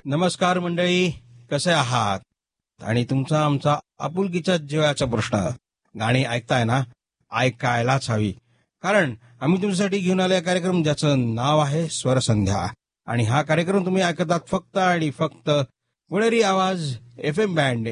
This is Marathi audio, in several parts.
नमस्कार मंडळी, कसे आहात? आणि तुमचा आमचा आपुलकीच्या जीवाचा प्रश्न, गाणी ऐकताय ना? ऐकायलाच हवी, कारण आम्ही तुमच्यासाठी घेऊन आलो कार्यक्रम ज्याचं नाव आहे स्वरसंध्या. आणि हा कार्यक्रम तुम्ही ऐकतात फक्त आणि फक्त पुणेरी आवाज FM बँड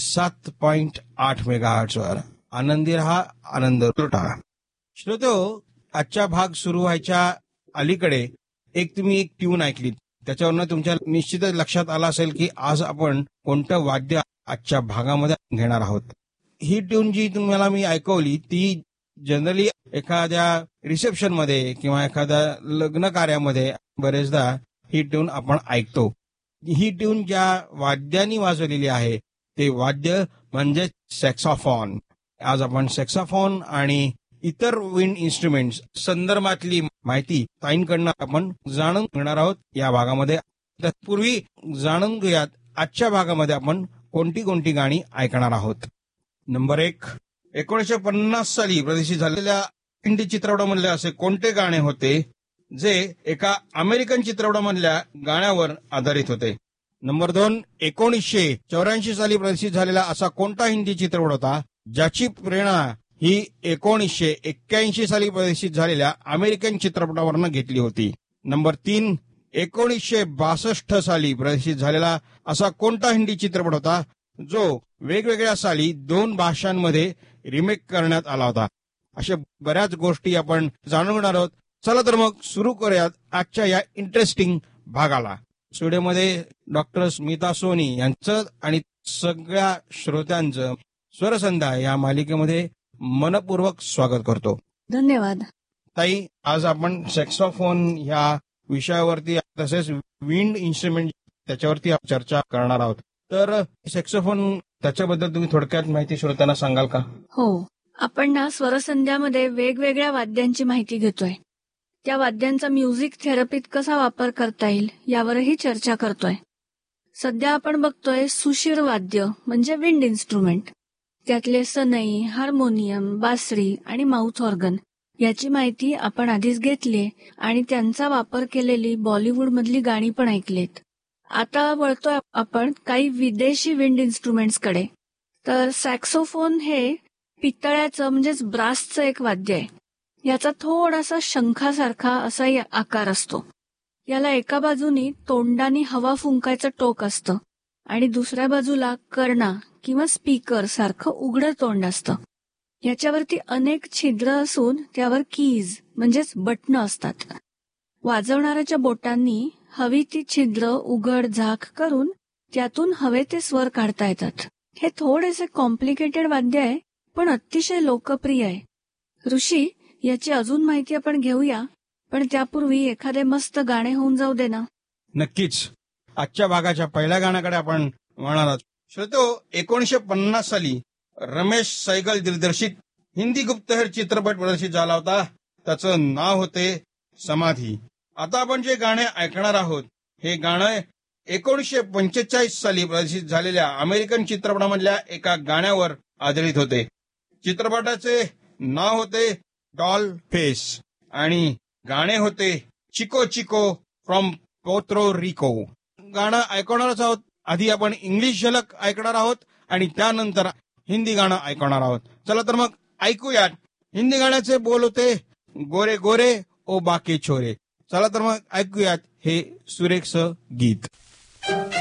107.8 मेगाहर्ट्झ वर. आनंदी रहा, आनंद लुटा. श्रोतो, आजचा भाग सुरू व्हायच्या अलीकडे तुम्ही एक ट्यून ऐकली, त्याच्यावरनं तुमच्या निश्चितच लक्षात आलं असेल की आज आपण कोणतं वाद्य आजच्या भागामध्ये घेणार आहोत. ही ट्यून जी तुम्हाला मी ऐकवली ती जनरली एखाद्या रिसेप्शन मध्ये किंवा एखाद्या लग्न कार्यामध्ये बरेचदा ही ट्यून आपण ऐकतो. ही ट्यून ज्या वाद्यांनी वाजवलेली आहे ते वाद्य म्हणजे सॅक्सोफोन. आज आपण सॅक्सोफोन आणि इतर विंड इन्स्ट्रुमेंट्स संदर्भातली माहिती ताईंकडनं आपण जाणून घेणार आहोत या भागामध्ये. तत्पूर्वी जाणून घेऊयात आजच्या भागामध्ये आपण कोणती कोणती गाणी ऐकणार आहोत. नंबर 1, 1950 साली प्रदर्शित झालेल्या हिंदी चित्रपटामधले असे कोणते गाणे होते जे एका अमेरिकन चित्रपटामधल्या गाण्यावर आधारित होते. नंबर 2, 1984 साली प्रदर्शित झालेला असा कोणता हिंदी चित्रपट होता ज्याची प्रेरणा ही 1981 साली प्रदर्शित झालेल्या अमेरिकन चित्रपटावरनं घेतली होती. नंबर 3, 1962 साली प्रदर्शित झालेला असा कोणता हिंदी चित्रपट होता जो वेगवेगळ्या साली 2 भाषांमध्ये रिमेक करण्यात आला होता. अशा बऱ्याच गोष्टी आपण जाणून घेणार आहोत. चला तर मग सुरू करूयात आजच्या या इंटरेस्टिंग भागाला. स्टुडिओमध्ये डॉक्टर स्मिता सोनी यांचं आणि सगळ्या श्रोत्यांचं स्वरसंध्या या मालिकेमध्ये मनपूर्वक स्वागत करतो. धन्यवाद. ताई, आज आपण सॅक्सोफोन ह्या विषयावरती तसेच विंड इन्स्ट्रुमेंट त्याच्यावरती चर्चा करणार आहोत. तर सॅक्सोफोन त्याच्याबद्दल तुम्ही थोडक्यात माहिती श्रोत्यांना सांगाल का? हो, आपण ना स्वरसंध्यामध्ये वेगवेगळ्या वाद्यांची माहिती घेतोय. त्या वाद्यांचा म्युझिक थेरपीत कसा वापर करता येईल यावरही चर्चा करतोय. सध्या आपण बघतोय सुशीर वाद्य म्हणजे विंड इन्स्ट्रुमेंट. त्यातले सनई, हार्मोनियम, बासरी आणि माउथ ऑर्गन याची माहिती आपण आधीच घेतली आणि त्यांचा वापर केलेली बॉलिवूड मधली गाणी पण ऐकलीत. आता वळतोय आपण काही विदेशी विंड इन्स्ट्रुमेंट्स कडे. तर सॅक्सोफोन हे पितळ्याचं म्हणजेच ब्रासचं एक वाद्य आहे. याचा थोडासा शंखासारखा असा आकार असतो. याला एका बाजूनी तोंडानी हवा फुंकायचं टोक असतं आणि दुसऱ्या बाजूला कर्णा किंवा स्पीकर सारखं उघडं तोंड असतं. याच्यावरती अनेक छिद्र असून त्यावर कीज म्हणजेच बटणं असतात. वाजवणाऱ्याच्या बोटांनी हवी ती छिद्र उघड झाक करून त्यातून हवे ते स्वर काढता येतात. हे थोडेसे कॉम्प्लिकेटेड वाद्य आहे पण अतिशय लोकप्रिय आहे. ऋषी, याची अजून माहिती आपण घेऊया, पण त्यापूर्वी एखादे मस्त गाणे होऊन जाऊ दे ना. नक्कीच. आजच्या भागाच्या पहिल्या गाण्याकडे आपण वळणार आहोत. श्रोतो, 1950 साली रमेश सैगल दिग्दर्शित हिंदी गुप्तहेर चित्रपट प्रदर्शित झाला होता. त्याचं नाव होते समाधी. आता आपण जे गाणे ऐकणार आहोत हे गाणं 1945 साली प्रदर्शित झालेल्या अमेरिकन चित्रपटामधल्या एका गाण्यावर आधारित होते. चित्रपटाचे नाव होते डॉल फेस आणि गाणे होते चिको चिको फ्रॉम पोर्तो रिको. गाणं ऐकणारच आहोत. आधी आपण इंग्लिश झलक ऐकणार आहोत आणि त्यानंतर हिंदी गाणं ऐकणार आहोत. चला तर मग ऐकूयात. हिंदी गाण्याचे बोल होते गोरे गोरे ओ बाके छोरे. चला तर मग ऐकूयात हे सुरेख गीत.